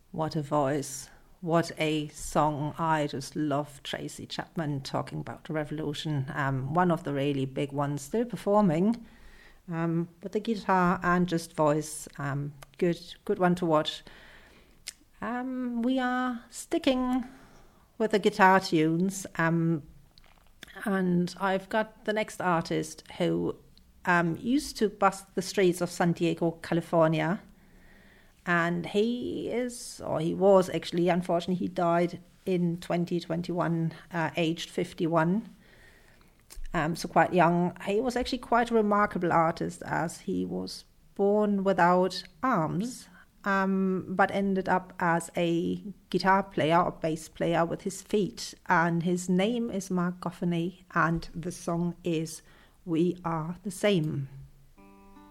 What a voice. What a song. I just love Tracy Chapman talking about the revolution. One of the really big ones, still performing with the guitar and just voice. Good one to watch. We are sticking with the guitar tunes. And I've got the next artist who used to bust the streets of San Diego, California. And he was actually, unfortunately, he died in 2021, aged 51. So quite young. He was actually quite a remarkable artist, as he was born without arms, but ended up as a guitar player or bass player with his feet. And his name is Mark Goffney, and the song is We Are the Same.